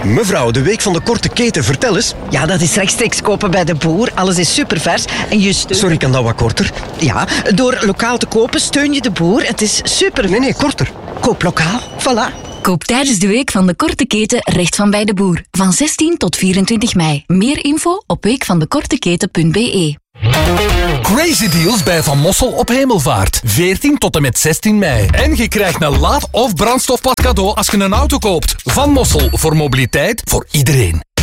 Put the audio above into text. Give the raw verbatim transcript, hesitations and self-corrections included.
Mevrouw, de week van de korte keten, vertel eens. Ja, dat is rechtstreeks kopen bij de boer. Alles is supervers en je steunt... Sorry, kan dat wat korter? Ja, door lokaal te kopen steun je de boer. Het is super... Nee, nee, korter. Koop lokaal, voilà. Koop tijdens de week van de korte keten recht van bij de boer. Van zestien tot vierentwintig mei. Meer info op weekvandekorteketen punt b e. Crazy deals bij Van Mossel op Hemelvaart. veertien tot en met zestien mei. En je krijgt een laad- of brandstofpad cadeau als je een auto koopt. Van Mossel, voor mobiliteit voor iedereen.